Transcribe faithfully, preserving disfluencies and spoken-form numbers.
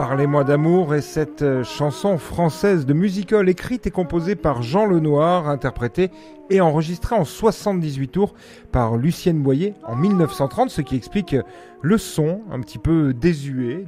Parlez-moi d'amour est cette chanson française de musical écrite et composée par Jean Lenoir, interprétée et enregistrée en soixante-dix-huit tours par Lucienne Boyer en mille neuf cent trente, ce qui explique le son un petit peu désuet